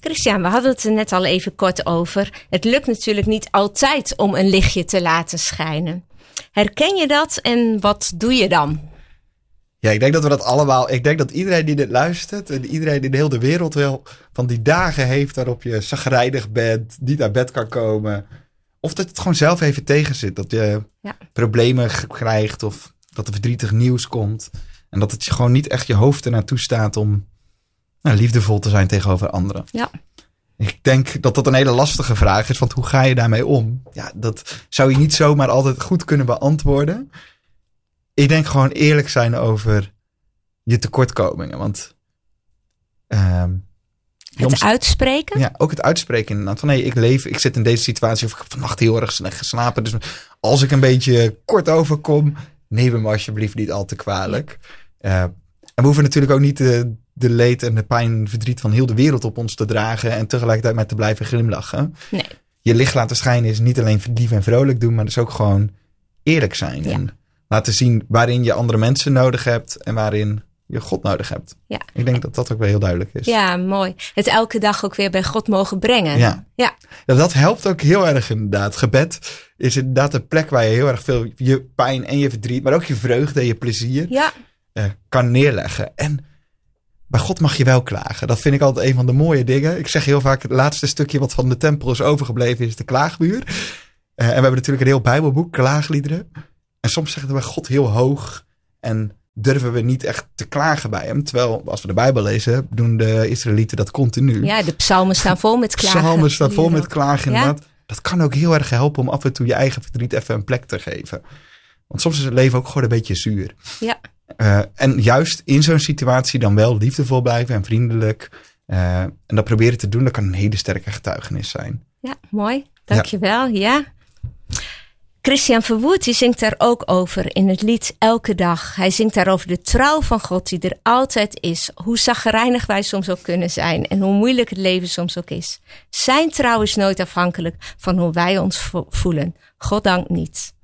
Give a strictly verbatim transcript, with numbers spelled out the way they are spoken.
Christian, we hadden het er net al even kort over. Het lukt natuurlijk niet altijd om een lichtje te laten schijnen. Herken je dat en wat doe je dan? Ja, ik denk dat we dat allemaal... Ik denk dat iedereen die dit luistert en iedereen in de hele wereld wel van die dagen heeft waarop je chagrijnig bent, niet naar bed kan komen. Of dat het gewoon zelf even tegen zit. Dat je ja. problemen krijgt of dat er verdrietig nieuws komt. En dat het je gewoon niet echt je hoofd ernaar toestaat om nou, liefdevol te zijn tegenover anderen. Ja. Ik denk dat dat een hele lastige vraag is, want hoe ga je daarmee om? Ja, dat zou je niet zomaar altijd goed kunnen beantwoorden. Ik denk gewoon eerlijk zijn over je tekortkomingen. Want uh, het omst- uitspreken? Ja, ook het uitspreken inderdaad. Van hé, ik leef, ik zit in deze situatie of ik heb vannacht heel erg slecht geslapen. Dus als ik een beetje kort overkom, neem me alsjeblieft niet al te kwalijk. Uh, en we hoeven natuurlijk ook niet de, de leed en de pijn en verdriet van heel de wereld op ons te dragen en tegelijkertijd met te blijven glimlachen. Nee. Je licht laten schijnen is niet alleen lief en vrolijk doen, maar het is ook gewoon eerlijk zijn. Ja. En laten zien waarin je andere mensen nodig hebt en waarin je God nodig hebt. Ja. Ik denk dat dat ook wel heel duidelijk is. Ja, mooi. Het elke dag ook weer bij God mogen brengen. Ja. Ja. Ja, dat helpt ook heel erg inderdaad. Gebed is inderdaad een plek waar je heel erg veel je pijn en je verdriet, maar ook je vreugde en je plezier Ja. uh, kan neerleggen. En bij God mag je wel klagen. Dat vind ik altijd een van de mooie dingen. Ik zeg heel vaak, het laatste stukje wat van de tempel is overgebleven is de klaagmuur. Uh, en we hebben natuurlijk een heel Bijbelboek, klaagliederen. En soms zeggen we God heel hoog en durven we niet echt te klagen bij hem. Terwijl, als we de Bijbel lezen, doen de Israëlieten dat continu. Ja, de psalmen staan vol met klagen. Psalmen staan vol met klagen, ja? inderdaad. Dat kan ook heel erg helpen om af en toe je eigen verdriet even een plek te geven. Want soms is het leven ook gewoon een beetje zuur. Ja. Uh, en juist in zo'n situatie dan wel liefdevol blijven en vriendelijk. Uh, en dat proberen te doen, dat kan een hele sterke getuigenis zijn. Ja, mooi. Dankjewel. Ja. ja. Christian Verwoerd die zingt daar ook over in het lied Elke Dag. Hij zingt daar over de trouw van God die er altijd is. Hoe chagrijnig wij soms ook kunnen zijn en hoe moeilijk het leven soms ook is. Zijn trouw is nooit afhankelijk van hoe wij ons vo- voelen. Goddank niet.